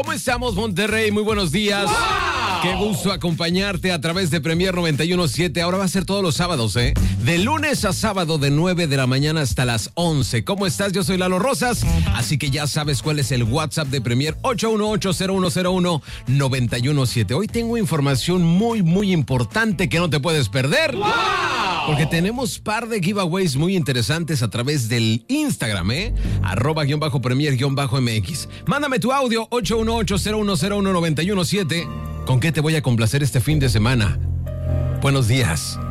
¿Cómo estamos, Monterrey? Muy buenos días. ¡Wow! Qué gusto acompañarte a través de Premier 91.7. Ahora va a ser todos los sábados, ¿eh? De lunes a sábado, de 9 de la mañana hasta las 11. ¿Cómo estás? Yo soy Lalo Rosas, así que ya sabes cuál es el WhatsApp de Premier, 818-0101-917. Hoy tengo información muy importante que no te puedes perder. ¡Wow! Porque tenemos par de giveaways muy interesantes a través del Instagram, @_Premier_MX. Mándame tu audio, 818-0101-917. ¿Con qué te voy a complacer este fin de semana? Buenos días.